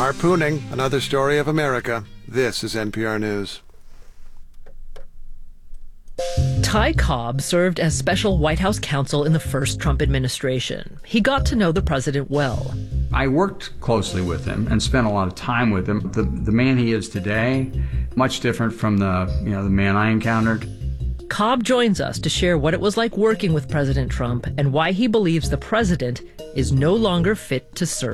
Harpooning, another story of America. This is NPR News. Ty Cobb served as special White House counsel in the first Trump administration. He got to know the president well. I worked closely with him and spent a lot of time with him. The man he is today, much different from the man I encountered. Cobb joins us to share what it was like working with President Trump and why he believes the president is no longer fit to serve.